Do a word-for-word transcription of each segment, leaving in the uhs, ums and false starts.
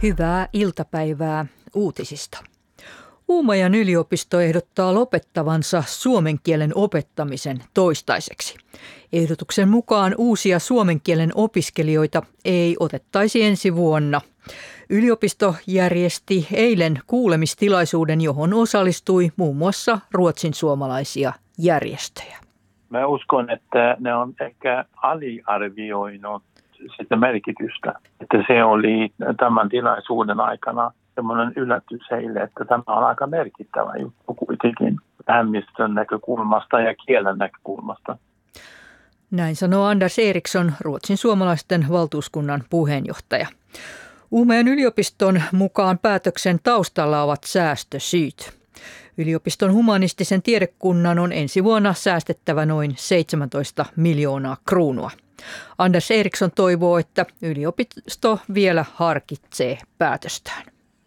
Hyvää iltapäivää uutisista. Uumajan yliopisto ehdottaa lopettavansa suomen kielen opettamisen toistaiseksi. Ehdotuksen mukaan uusia suomen kielen opiskelijoita ei otettaisi ensi vuonna. Yliopisto järjesti eilen kuulemistilaisuuden, johon osallistui muun muassa ruotsin suomalaisia järjestöjä. Mä uskon, että ne on ehkä aliarvioinut sitä merkitystä. Että se oli tämän tilaisuuden aikana semmoinen yllätys heille, että tämä on aika merkittävä juttu kuitenkin vähemmistön näkökulmasta ja kielen näkökulmasta. Näin sanoo Anders Eriksson, ruotsin suomalaisten valtuuskunnan puheenjohtaja. Uumajan yliopiston mukaan päätöksen taustalla ovat säästösyyt. Yliopiston humanistisen tiedekunnan on ensi vuonna säästettävä noin seitsemäntoista miljoonaa kruunua. Anders Eriksson toivoo, että yliopisto vielä harkitsee päätöstään.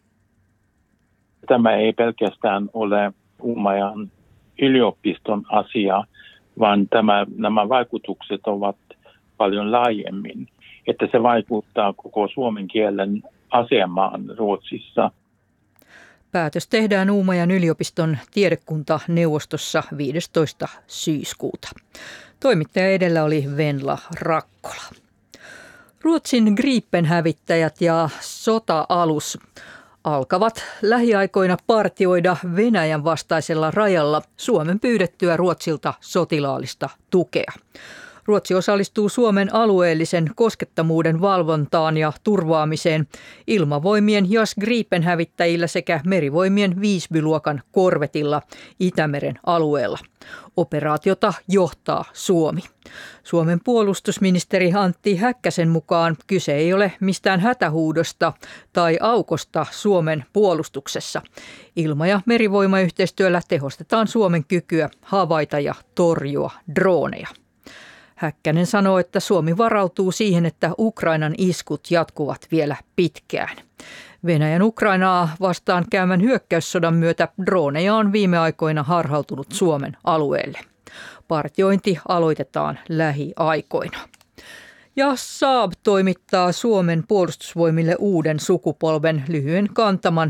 Tämä ei pelkästään ole Uumajan yliopiston asia, vaan tämä, nämä vaikutukset ovat paljon laajemmin. Että se vaikuttaa koko suomen kielen asemaan Ruotsissa. Päätös tehdään Uumajan yliopiston tiedekuntaneuvostossa viidestoista syyskuuta. Toimittaja edellä oli Venla Rakkola. Ruotsin Gripen-hävittäjät ja sota-alus alkavat lähiaikoina partioida Venäjän vastaisella rajalla Suomen pyydettyä Ruotsilta sotilaallista tukea. Ruotsi osallistuu Suomen alueellisen koskettamuuden valvontaan ja turvaamiseen ilmavoimien Jas Gripen-hävittäjillä sekä merivoimien Visby-luokan korvetilla Itämeren alueella. Operaatiota johtaa Suomi. Suomen puolustusministeri Antti Häkkäsen mukaan kyse ei ole mistään hätähuudosta tai aukosta Suomen puolustuksessa. Ilma- ja merivoimayhteistyöllä tehostetaan Suomen kykyä havaita ja torjua drooneja. Häkkänen sanoo, että Suomi varautuu siihen, että Ukrainan iskut jatkuvat vielä pitkään. Venäjän Ukrainaa vastaan käymän hyökkäyssodan myötä drooneja on viime aikoina harhautunut Suomen alueelle. Partiointi aloitetaan lähiaikoina. Ja Saab toimittaa Suomen puolustusvoimille uuden sukupolven lyhyen kantaman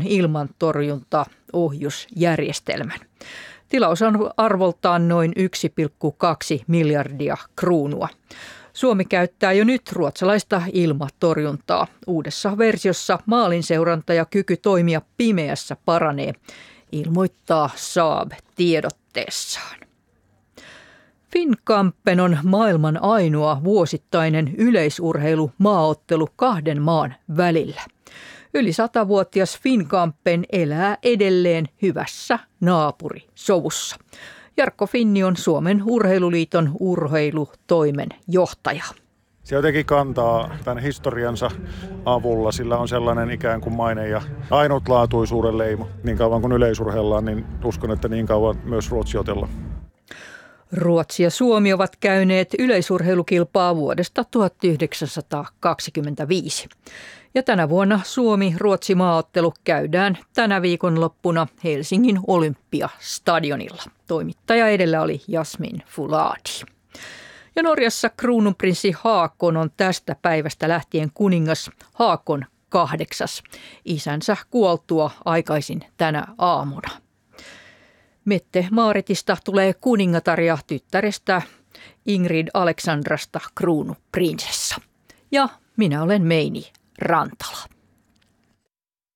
ilmantorjuntaohjusjärjestelmän. Tilaus on arvoltaan noin yksi pilkku kaksi miljardia kruunua. Suomi käyttää jo nyt ruotsalaista ilmatorjuntaa. Uudessa versiossa maalinseuranta ja kyky toimia pimeässä paranee, ilmoittaa Saab tiedotteessaan. Finnkampen on maailman ainoa vuosittainen yleisurheilumaaottelu kahden maan välillä. Yli satavuotias Finnkampen elää edelleen hyvässä naapurisovussa. Jarkko Finni on Suomen Urheiluliiton urheilutoimen johtaja. Se jotenkin kantaa tämän historiansa avulla. Sillä on sellainen ikään kuin maine ja ainutlaatuisuuden leima. Niin kauan kuin yleisurheillaan, niin uskon, että niin kauan myös Ruotsiotella. Ruotsi ja Suomi ovat käyneet yleisurheilukilpaa vuodesta tuhatyhdeksänsataakaksikymmentäviisi. Ja tänä vuonna Suomi-Ruotsi-maaottelu käydään tänä viikonloppuna Helsingin Olympiastadionilla. Toimittaja edellä oli Jasmin Fuladi. Ja Norjassa kruununprinssi Haakon on tästä päivästä lähtien kuningas Haakon kahdeksas, isänsä kuoltua aikaisin tänä aamuna. Mette-Maaretista tulee kuningatar ja tyttärestä Ingrid Aleksandrasta kruunuprinsessa. Ja minä olen Meini Rantala.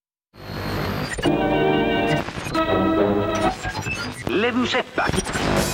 Levyseppä.